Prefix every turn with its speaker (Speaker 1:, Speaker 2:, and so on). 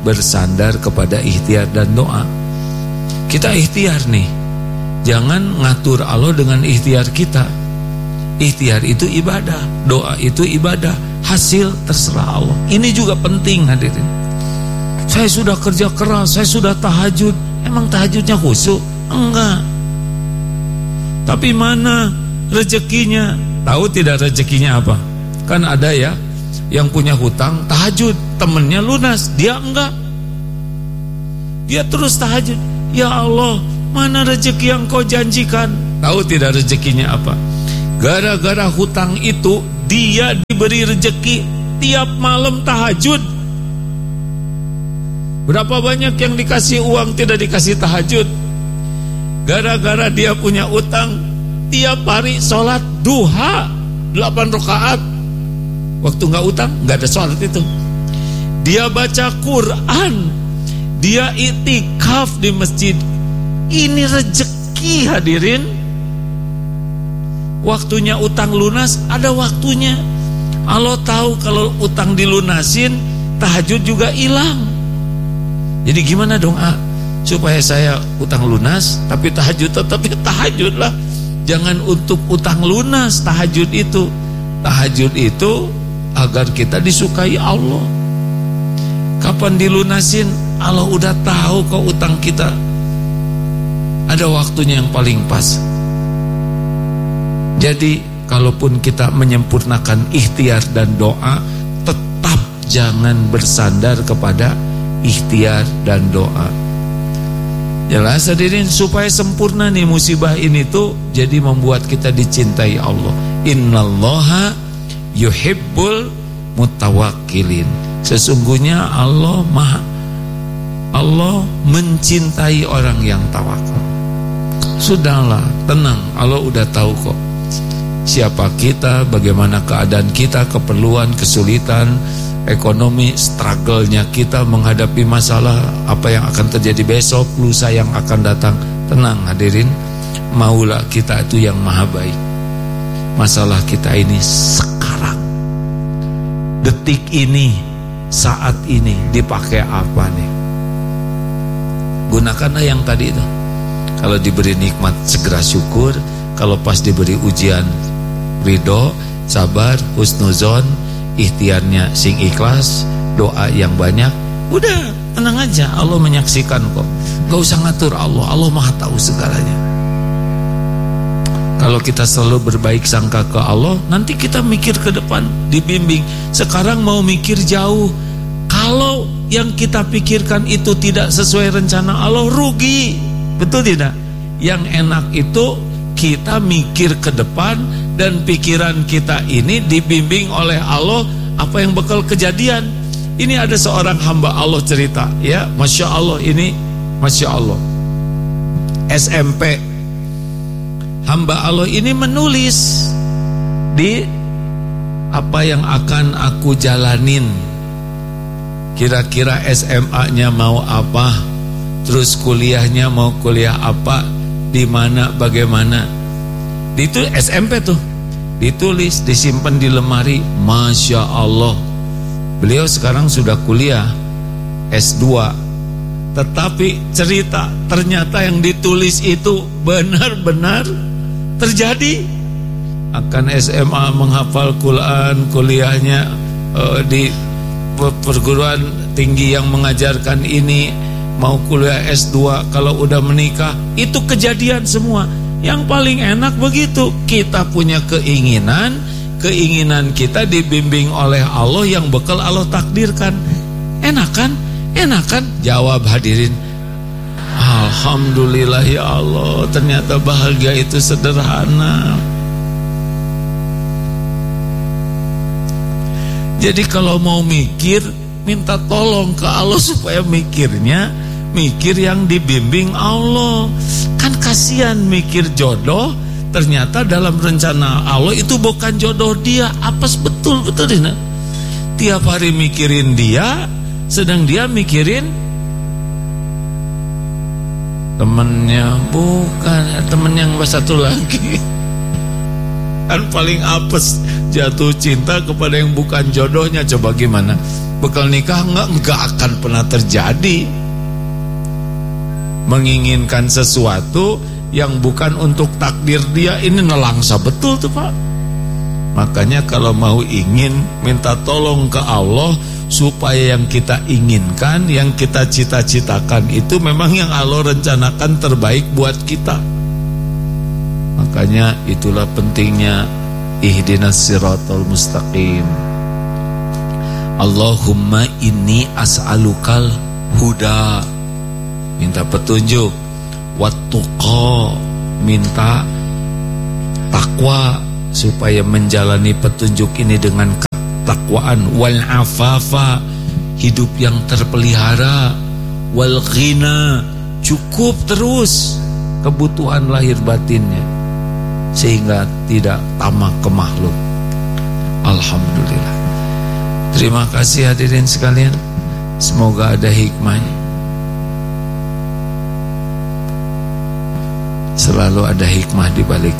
Speaker 1: bersandar kepada ikhtiar dan doa. Kita ikhtiar nih, jangan ngatur Allah dengan ikhtiar kita. Ikhtiar itu ibadah, doa itu ibadah, hasil terserah Allah. Ini juga penting hadirin. Saya sudah kerja keras, saya sudah tahajud. Emang tahajudnya khusyuk? Enggak. Tapi mana rezekinya? Tahu tidak rezekinya apa? Kan ada ya yang punya hutang tahajud, temennya lunas, dia enggak. Dia terus tahajud. Ya Allah, mana rezeki yang kau janjikan? Tahu tidak rezekinya apa? Gara-gara hutang itu dia diberi rezeki tiap malam tahajud. Berapa banyak yang dikasih uang tidak dikasih tahajud? Gara-gara dia punya utang, tiap hari sholat duha 8 rakaat. Waktu nggak utang nggak ada sholat itu. Dia baca Quran, dia iktikaf di masjid. Ini rezeki hadirin. Waktunya utang lunas, ada waktunya. Allah tahu kalau utang dilunasin, tahajud juga hilang. Jadi gimana dong supaya saya utang lunas tapi tahajud tetap ya tahajudlah. Jangan untuk utang lunas tahajud itu. Tahajud itu agar kita disukai Allah. Kapan dilunasin? Allah udah tahu kok utang kita. Ada waktunya yang paling pas. Jadi kalaupun kita menyempurnakan ikhtiar dan doa, tetap jangan bersandar kepada ikhtiar dan doa. Jelas hadirin, supaya sempurna nih musibah ini tuh jadi membuat kita dicintai Allah. Innallaha yuhibbul mutawakkilin. Sesungguhnya Allah mencintai orang yang tawakal. Sudahlah, tenang, Allah udah tahu kok siapa kita, bagaimana keadaan kita, keperluan, kesulitan, ekonomi, struggle-nya kita menghadapi masalah, apa yang akan terjadi besok, lusa yang akan datang. Tenang hadirin, maulah kita itu yang maha baik. Masalah kita ini sekarang, detik ini, saat ini dipakai apa nih? Gunakanlah yang tadi itu. Kalau diberi nikmat segera syukur, kalau pas diberi ujian ridho, sabar, husnuzon, ikhtiarnya sing ikhlas, doa yang banyak. Udah, tenang aja, Allah menyaksikan kok. Gak usah ngatur Allah, Allah maha tahu segalanya. Kalau kita selalu berbaik sangka ke Allah, nanti kita mikir ke depan, dibimbing. Sekarang mau mikir jauh. Kalau yang kita pikirkan itu tidak sesuai rencana Allah, rugi. Betul tidak? Yang enak itu kita mikir ke depan dan pikiran kita ini dibimbing oleh Allah apa yang bakal kejadian. Ini ada seorang hamba Allah cerita, ya, Masya Allah, ini Masya Allah, SMP. Hamba Allah ini menulis di apa yang akan aku jalanin. Kira-kira SMA-nya mau apa, terus kuliahnya mau kuliah apa, di mana, bagaimana. Itu SMP tuh, ditulis, disimpan di lemari. Masya Allah, beliau sekarang sudah kuliah S2. Tetapi cerita, ternyata yang ditulis itu benar-benar terjadi. Akan SMA, menghafal Quran, kuliahnya di perguruan tinggi yang mengajarkan ini, mau kuliah S2, kalau udah menikah, itu kejadian semua. Yang paling enak begitu, kita punya keinginan kita dibimbing oleh Allah yang bekal Allah takdirkan. Enak kan? Enak kan? Jawab hadirin, alhamdulillah ya Allah, ternyata bahagia itu sederhana. Jadi kalau mau mikir, minta tolong ke Allah supaya mikirnya mikir yang dibimbing Allah. Kan kasihan mikir jodoh, ternyata dalam rencana Allah itu bukan jodoh dia. Apes betul ini. Tiap hari mikirin dia, sedang dia mikirin temennya, bukan temen yang satu lagi. Kan paling apes jatuh cinta kepada yang bukan jodohnya, coba gimana? Bekal nikah enggak akan pernah terjadi. Menginginkan sesuatu yang bukan untuk takdir dia, ini nelangsa betul tuh Pak. Makanya kalau mau ingin, minta tolong ke Allah supaya yang kita inginkan, yang kita cita-citakan itu memang yang Allah rencanakan terbaik buat kita. Makanya itulah pentingnya ihdinas siratal mustaqim. Allahumma inni as'alukal huda, minta petunjuk, wattuqa, minta takwa supaya menjalani petunjuk ini dengan ketakwaan, wal afafa, hidup yang terpelihara, wal ghina, cukup terus kebutuhan lahir batinnya sehingga tidak tamak ke makhluk. Alhamdulillah. Terima kasih hadirin sekalian. Semoga ada hikmahnya. Selalu ada hikmah di balik